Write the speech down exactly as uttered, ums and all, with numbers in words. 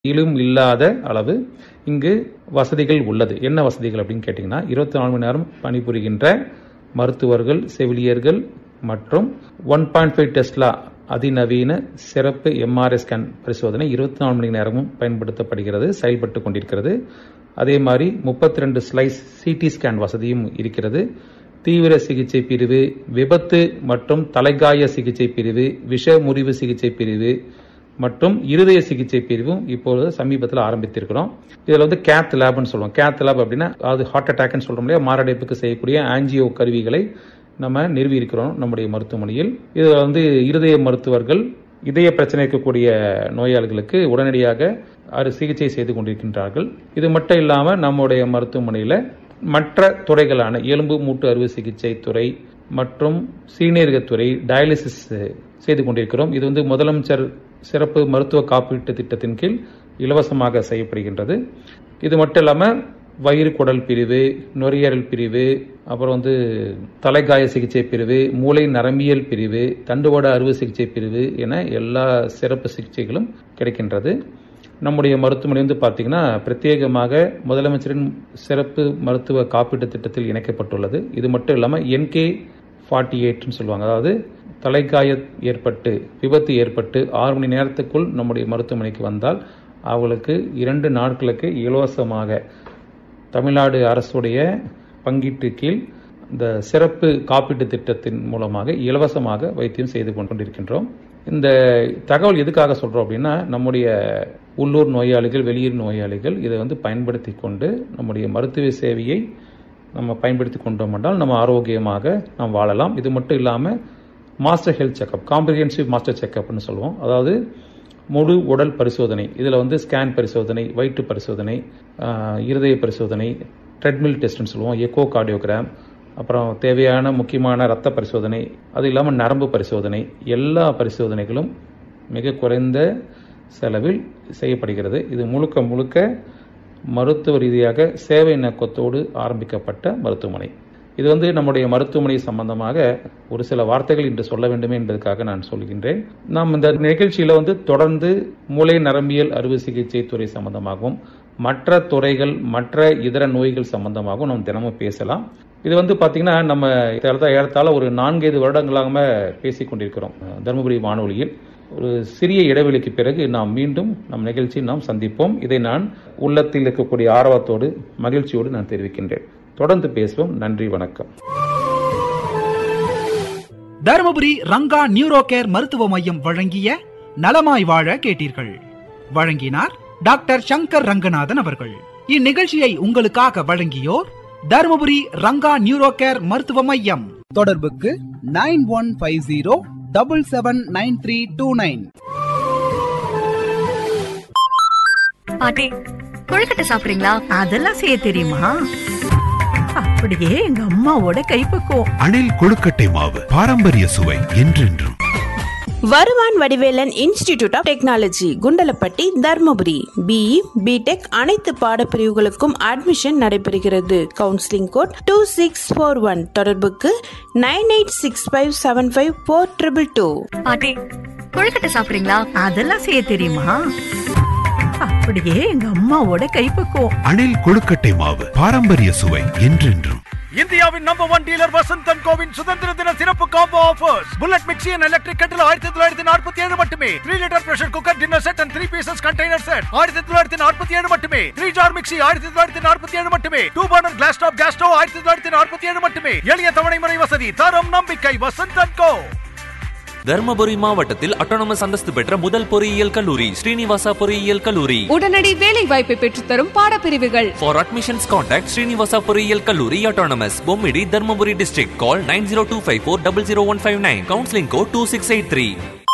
இலும் இல்லாத அளவு இங்கு வசதிகள் உள்ளது. என்ன வசதிகள் அப்படின்னு கேட்டீங்கன்னா, இருபத்தி நாலு மணி நேரம் பணிபுரிகின்ற மருத்துவர்கள், செவிலியர்கள் மற்றும் ஒன் பாயிண்ட் ஃபைவ் டெஸ்லா அதிநவீன சிறப்பு எம்ஆர்ஐ ஸ்கேன் பரிசோதனை இருபத்தி நாலு மணி நேரமும் பயன்படுத்தப்படுகிறது, செயல்பட்டு கொண்டிருக்கிறது. அதே மாதிரி முப்பத்தி ரெண்டு ஸ்லைஸ் சிடி ஸ்கேன் வசதியும் இருக்கிறது. தீவிர சிகிச்சை பிரிவு, விபத்து மற்றும் தலைகாய சிகிச்சை பிரிவு, விஷ முறிவு சிகிச்சை பிரிவு மற்றும் இருதய சிகிச்சை பிரிவும் இப்பொழுது சமீபத்தில் ஆரம்பித்திருக்கிறோம். இதில் வந்து கேத் லேப்னு சொல்லுவோம். கேத் லேப் அப்படின்னா அது ஹார்ட் அட்டாக்னு சொல்றோம் இல்லையா, மாரடைப்புக்கு செய்யக்கூடிய ஆன்ஜியோ கருவிகளை நம்ம நிறுவி இருக்கிறோம் நம்முடைய மருத்துவமனையில். இதில் வந்து இருதய மருத்துவர்கள் இதய பிரச்சனை இருக்கக்கூடிய நோயாளிகளுக்கு உடனடியாக சிகிச்சை செய்து கொண்டிருக்கின்றார்கள். இது மட்டும் இல்லாமல் நம்முடைய மருத்துவமனையில் மற்ற துறைகளான எலும்பு மூட்டு அறுவை சிகிச்சை துறை மற்றும் சிறுநீரகத்துறை, டயாலிசிஸ் செய்து கொண்டிருக்கிறோம். இது வந்து முதலமைச்சர் சிறப்பு மருத்துவ காப்பீட்டு திட்டத்தின் கீழ் இலவசமாக செய்யப்படுகின்றது. இது மட்டும் இல்லாமல் வயிறு குடல் பிரிவு, நுரையீரல் பிரிவு, அப்புறம் வந்து தலைகாய சிகிச்சை பிரிவு, மூளை நரம்பியல் பிரிவு, தண்டுவட அறுவை சிகிச்சை பிரிவு என எல்லா சிறப்பு சிகிச்சைகளும் கிடைக்கின்றது. நம்முடைய மருத்துவமனை வந்து பார்த்தீங்கன்னா பிரத்யேகமாக முதலமைச்சரின் சிறப்பு மருத்துவ காப்பீட்டு திட்டத்தில் இணைக்கப்பட்டுள்ளது. இது மட்டும் இல்லாமல் என்கே ஃபார்ட்டி எயிட்னு சொல்லுவாங்க. அதாவது தலைகாய ஏற்பட்டு விபத்து ஏற்பட்டு ஆறு மணி நேரத்துக்குள் நம்முடைய மருத்துவமனைக்கு வந்தால் அவங்களுக்கு இரண்டு நாட்களுக்கு இலவசமாக தமிழ்நாடு அரசுடைய பங்கீட்டு கீழ் இந்த சிறப்பு காப்பீட்டு திட்டத்தின் மூலமாக இலவசமாக வைத்தியம் செய்து கொண்டிருக்கின்றோம். இந்த தகவல் எதுக்காக சொல்றோம் அப்படின்னா, நம்முடைய உள்ளூர் நோயாளிகள், வெளியூர் நோயாளிகள் இதை வந்து பயன்படுத்தி கொண்டு நம்முடைய மருத்துவ சேவையை நம்ம பயன்படுத்தி கொண்டோம் என்றால் நம்ம ஆரோக்கியமாக நாம் வாழலாம். இது மட்டும் இல்லாமல் master health checkup, comprehensive master செக்அப்னு சொல்லுவோம். அதாவது முழு உடல் பரிசோதனை. இதில் வந்து ஸ்கேன் பரிசோதனை, வயிற்று பரிசோதனை, இருதய பரிசோதனை, ட்ரெட்மில் டெஸ்ட்னு சொல்லுவோம், எக்கோ கார்டியோகிராம், அப்புறம் தேவையான முக்கியமான ரத்த பரிசோதனை, அது இல்லாமல் நரம்பு பரிசோதனை, எல்லா பரிசோதனைகளும் மிக குறைந்த செலவில் செய்யப்படுகிறது. இது முழுக்க முழுக்க மருத்துவ ரீதியாக சேவை நோக்கத்தோடு ஆரம்பிக்கப்பட்ட மருத்துவமனை. இது வந்து நம்முடைய மருத்துவமனை சம்பந்தமாக ஒரு சில வார்த்தைகள் இன்று சொல்ல வேண்டுமே என்பதற்காக நான் சொல்கின்றேன். நாம் இந்த நிகழ்ச்சியில் வந்து தொடர்ந்து மூளை நரம்பியல் அறுவை சிகிச்சை துறை சம்பந்தமாகவும் மற்ற துறைகள், மற்ற இதர நோய்கள் சம்பந்தமாகவும் நாம் தினமும் பேசலாம். இது வந்து பார்த்தீங்கன்னா நம்ம ஏறத்தாழ ஒரு நான்கைந்து வருடங்களாக பேசிக் கொண்டிருக்கிறோம் தருமபுரி வானொலியில். ஒரு சிறிய இடைவெளிக்கு பிறகு நாம் மீண்டும் நம் நிகழ்ச்சியை நாம் சந்திப்போம். இதை நான் உள்ளத்தில் இருக்கக்கூடிய ஆர்வத்தோடு மகிழ்ச்சியோடு நான் தெரிவிக்கின்றேன். தொடர்ந்து பேசுவோம். நன்றி, வணக்கம். தருமபுரி ரங்கா நியூரோ கேர் மருத்துவ மையம் வழங்கிய நலமாய் வாழ கேட்டீர்கள். வழங்கினார் டாக்டர் சங்கர் ரங்கநாதன் அவர்கள். இந்நிகழ்ச்சியை உங்களுக்காக வழங்கியோர் தருமபுரி ரங்கா நியூரோ கேர் மருத்துவ மையம். தொடர்புக்கு nine one five zero double seven nine three two nine. பாட்டி, கொழுக்கட்டை சாப்பிடுறீங்களா? அதெல்லாம் செய்ய தெரியுமா? அப்படியே எங்க அம்மாவோட கைப்பக்குவம். அணில் கொழுக்கட்டை மாவு, பாரம்பரிய சுவை என்றென்றும். வருவான் Vadivelan institute of technology, Kundalapatti, Dharmapuri. BE, BTech அனைத்து பாடப்பிரிவுகளுக்கும் அட்மிஷன் நடைபெறுகிறது. Counselling code two six four one. தொடர்புக்கு nine eight six five seven five four triple two. பாட்டி, கொழுக்கட்டை சாப்பிடுறீங்களா? அதெல்லாம் செய்ய தெரியுமா? அப்படியே எங்க அம்மாவோட கைப்பக்குவம். அணில் கொழுக்கட்டை மாவு, பாரம்பரிய சுவை என்றென்றும். இந்தியாவின் number one dealer Vasanth and CoWIN சுதந்திர தின சிறப்பு combo offers. Bullet mixie and electric கட்டில் ஆயிரத்தி தொள்ளாயிரத்தி நாற்பத்தி ஏழு மட்டுமே. Three litre pressure cooker dinner set and three pieces container set ஆயிரத்தி தொள்ளாயிரத்தி நாற்பத்தி ஏழு மட்டுமே. த்ரீ ஜார் மிக்சி ஆயிரத்தி தொள்ளாயிரத்தி நாற்பத்தி ஏழு மட்டுமே. Two burner class top gas stove ஆயிரத்தி தொள்ளாயிரத்தி நாற்பத்தி ஏழு மட்டுமே. எளிய தவணை முறை வசதி, தரம் நம்பிக்கை வசந்த் அண்ட் கோ. தர்மபுரி மாவட்டத்தில் அட்டானமஸ் அந்தஸ்து பெற்ற முதல் பொறியியல் கல்லூரி ஸ்ரீனிவாசா பொறியியல் கல்லூரி. உடனடி வேலை வாய்ப்பை பெற்றுத்தரும் பாடப்பிரிவுகள். For admissions contact ஸ்ரீனிவாசா பொறியியல் கல்லூரி autonomous, Bommidi, Dharmapuri district. Call nine zero two five four zero zero one five nine. Counseling code two six eight three.